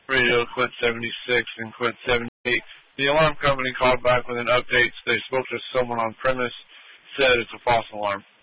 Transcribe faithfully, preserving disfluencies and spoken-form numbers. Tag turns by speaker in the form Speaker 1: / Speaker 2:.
Speaker 1: radio quit seventy-six and quit seventy-eight. The alarm company called back with an update. They spoke to someone on premise, said it's a false alarm.